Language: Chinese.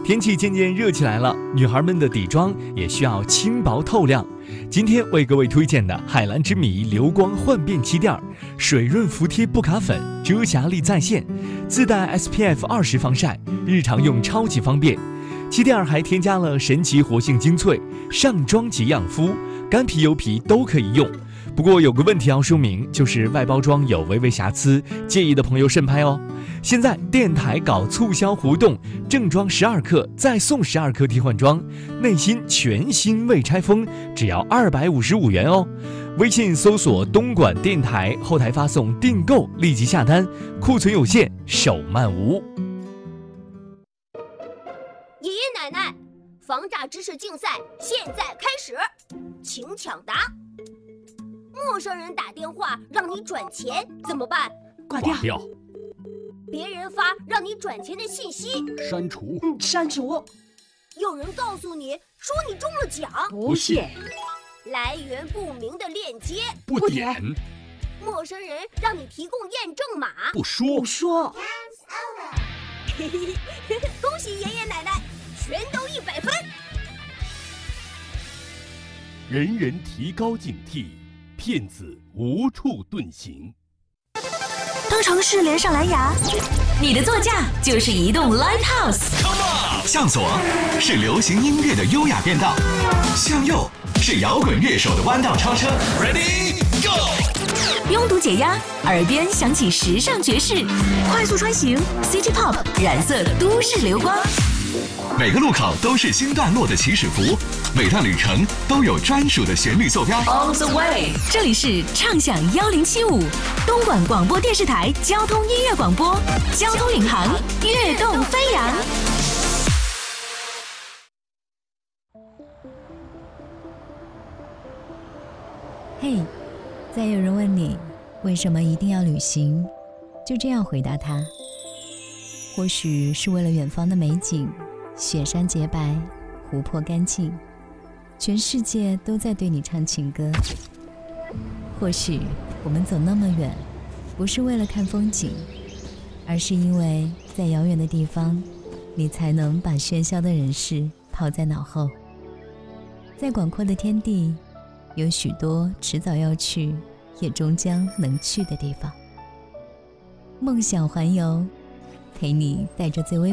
天气渐渐热起来了，女孩们的底妆也需要轻薄透亮。今天为各位推荐的海蓝之谜流光焕变气垫，水润服帖不卡粉，遮瑕力在线，自带 SPF20 防晒，日常用超级方便。气垫还添加了神奇活性精粹，上妆即养肤，干皮油皮都可以用。不过有个问题要说明，就是外包装有微微瑕疵，介意的朋友慎拍哦。现在电台搞促销活动，正装12克再送12克替换装，内心全新未拆封，只要255元哦。微信搜索东莞电台，后台发送订购，立即下单，库存有限，手慢无。 爷爷奶奶，防诈知识竞赛现在开始，请抢答。陌生人打电话让你转钱怎么办？ 挂掉。 别人发让你转钱的信息， 删除。 删除。 有人告诉你说你中了奖， 不信。 来源不明的链接， 不点。 陌生人让你提供验证码， 不说。 恭喜爷爷奶奶，全都100分。 人人提高警惕，骗子无处遁形。 当城市连上蓝牙，你的座驾就是移动 Live House。 向左是流行音乐的优雅变道，向右是摇滚乐手的弯道超车。Ready Go！ 拥堵解压，耳边响起时尚爵士，快速穿行 City Pop 染色都市流光。 每个路口都是新段落的起始符，每段旅程都有专属的旋律坐标。 On the way， 这里是畅享1075，东莞广播电视台交通音乐广播，交通领航，跃动飞扬。 嘿，再有人问你为什么一定要旅行，就这样回答他：或许是为了远方的美景。雪山洁白，湖泊干净，全世界都在对你唱情歌。或许我们走那么远，不是为了看风景，而是因为在遥远的地方，你才能把喧嚣的人世抛在脑后。在广阔的天地，有许多迟早要去，也终将能去的地方。梦想环游，陪你带着最微